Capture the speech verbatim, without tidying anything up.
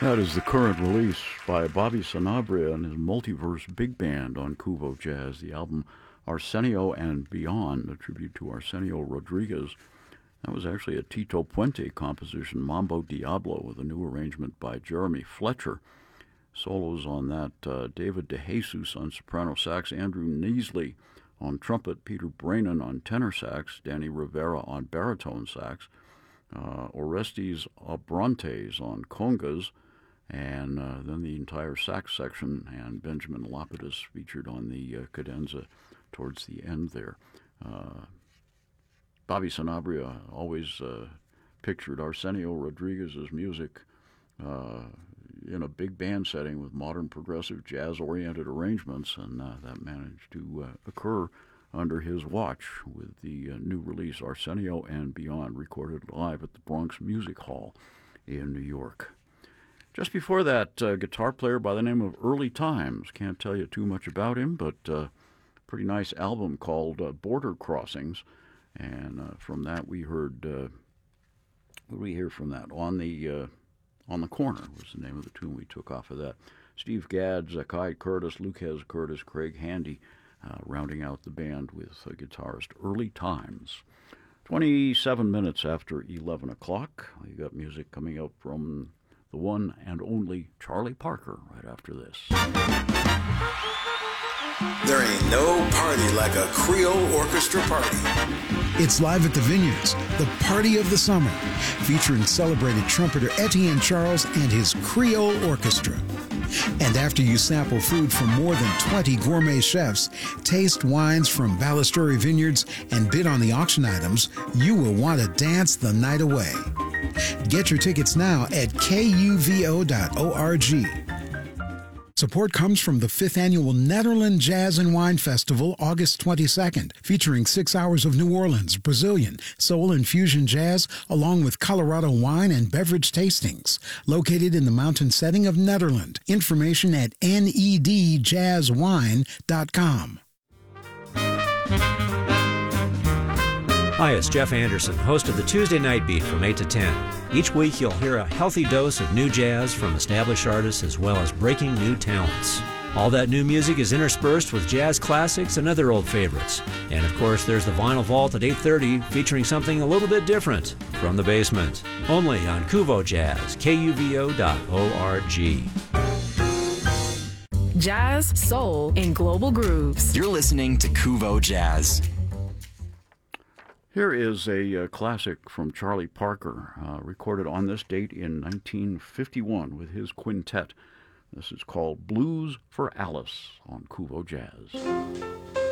That is the current release by Bobby Sanabria and his Multiverse Big Band on Kuvo Jazz, the album Arsenio and Beyond, a tribute to Arsenio Rodriguez. That was actually a Tito Puente composition, Mambo Diablo, with a new arrangement by Jeremy Fletcher. Solos on that, uh, David DeJesus on soprano sax, Andrew Neasley on trumpet, Peter Brainin on tenor sax, Danny Rivera on baritone sax, uh, Orestes Abrantes on congas, and uh, then the entire sax section, and Benjamin Lapidus featured on the uh, cadenza towards the end there. Uh, Bobby Sanabria always uh, pictured Arsenio Rodriguez's music uh, in a big band setting with modern progressive jazz-oriented arrangements, and uh, that managed to uh, occur under his watch with the uh, new release Arsenio and Beyond, recorded live at the Bronx Music Hall in New York. Just before that, uh, guitar player by the name of Early Times. Can't tell you too much about him, but uh, pretty nice album called uh, Border Crossings. And uh, from that we heard, uh, what did we hear from that? On the uh, on the Corner was the name of the tune we took off of that. Steve Gadd, Zakai Curtis, Lucas Curtis, Craig Handy, uh, rounding out the band with uh, guitarist Early Times. twenty-seven minutes after eleven o'clock. You got music coming up from the one and only Charlie Parker right after this. There ain't no party like a Creole orchestra party. It's live at the Vineyards, the party of the summer, featuring celebrated trumpeter Etienne Charles and his Creole Orchestra. And after you sample food from more than twenty gourmet chefs, taste wines from Ballasturi Vineyards, and bid on the auction items, you will want to dance the night away. Get your tickets now at K U V O dot org. Support comes from the fifth Annual Nederland Jazz and Wine Festival, August twenty-second, featuring six hours of New Orleans, Brazilian, soul and fusion jazz, along with Colorado wine and beverage tastings. Located in the mountain setting of Nederland. Information at N E D jazz wine dot com. Hi, it's Jeff Anderson, host of the Tuesday Night Beat from eight to ten. Each week you'll hear a healthy dose of new jazz from established artists as well as breaking new talents. All that new music is interspersed with jazz classics and other old favorites. And of course there's the Vinyl Vault at eight thirty featuring something a little bit different from the basement. Only on Kuvo Jazz, K U V O dot org. Jazz, soul, and global grooves. You're listening to Kuvo Jazz. Here is a uh, classic from Charlie Parker, uh, recorded on this date in nineteen fifty-one with his quintet. This is called Blues for Alice on Kuvo Jazz.